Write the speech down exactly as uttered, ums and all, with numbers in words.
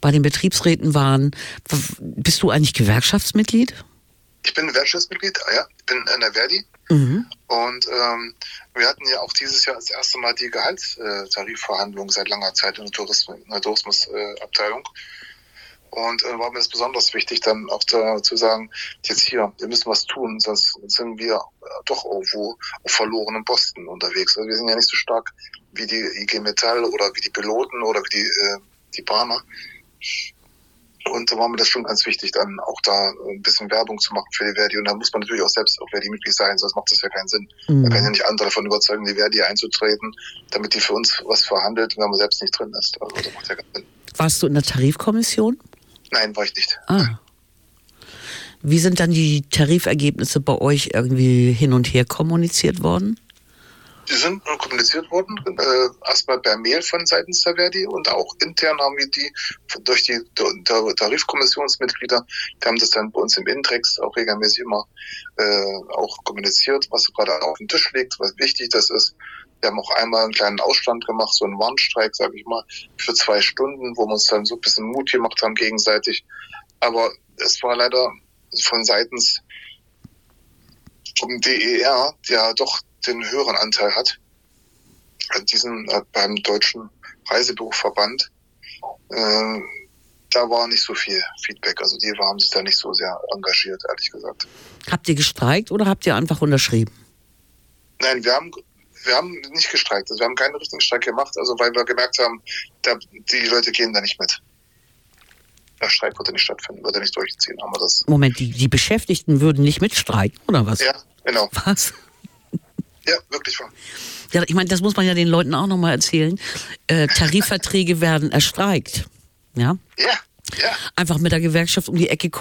bei den Betriebsräten waren. Bist du eigentlich Gewerkschaftsmitglied? Ich bin Gewerkschaftsmitglied, ja, ich bin in der Verdi. Mhm. Und ähm, wir hatten ja auch dieses Jahr das erste Mal die Gehaltstarifverhandlungen seit langer Zeit in der, Tourismus, in der Tourismusabteilung. Und äh, war mir das besonders wichtig, dann auch da zu sagen, jetzt hier, wir müssen was tun, sonst sind wir äh, doch irgendwo auf verlorenen Posten unterwegs. Also wir sind ja nicht so stark wie die I G Metall oder wie die Piloten oder wie die, äh, die Bahner. Und da war mir das schon ganz wichtig, dann auch da ein bisschen Werbung zu machen für die Verdi. Und da muss man natürlich auch selbst auch Verdi-Mitglied sein, sonst macht das ja keinen Sinn. Mhm. Man kann ja nicht andere davon überzeugen, die Verdi einzutreten, damit die für uns was verhandelt, wenn man selbst nicht drin ist. Also das macht ja keinen Sinn. Warst du in der Tarifkommission? Nein, war ich nicht. Ah. Wie sind dann die Tarifergebnisse bei euch irgendwie hin und her kommuniziert worden? Die sind kommuniziert worden, äh, erstmal per Mail von seitens der Verdi und auch intern haben wir die durch die der Tarifkommissionsmitglieder, die haben das dann bei uns im Intrex auch regelmäßig immer äh, auch kommuniziert, was gerade auf dem Tisch liegt, was wichtig das ist. Wir haben auch einmal einen kleinen Ausstand gemacht, so einen Warnstreik, sage ich mal, für zwei Stunden, wo wir uns dann so ein bisschen Mut gemacht haben gegenseitig. Aber es war leider von seitens vom D E R, der doch den höheren Anteil hat, diesen äh, beim Deutschen Reisebüroverband, äh, da war nicht so viel Feedback. Also die haben sich da nicht so sehr engagiert, ehrlich gesagt. Habt ihr gestreikt oder habt ihr einfach unterschrieben? Nein, wir haben wir haben nicht gestreikt. Also wir haben keinen richtigen Streik gemacht, also weil wir gemerkt haben, da, die Leute gehen da nicht mit. Der Streik würde nicht stattfinden, würde nicht durchziehen. Haben wir das. Moment, die, die Beschäftigten würden nicht mitstreiken, oder was? Ja, genau. Was? Ja, wirklich wahr. Ja, ich meine, das muss man ja den Leuten auch nochmal erzählen. Äh, Tarifverträge werden erstreikt. Ja? Ja, ja. Einfach mit der Gewerkschaft um die Ecke kommen.